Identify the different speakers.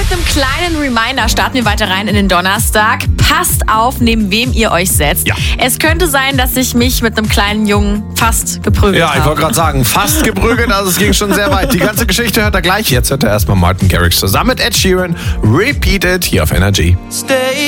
Speaker 1: mit einem kleinen Reminder starten wir weiter rein in den Donnerstag. Passt auf, neben wem ihr euch setzt.
Speaker 2: Ja.
Speaker 1: Es könnte sein, dass ich mich mit einem kleinen Jungen fast geprügelt habe.
Speaker 2: Ja, ich wollte gerade sagen, fast geprügelt, also es ging schon sehr weit. Die ganze Geschichte hört er gleich. Jetzt hört er erstmal Martin Garrix zusammen mit Ed Sheeran. Repeated hier auf Energy.
Speaker 3: Stay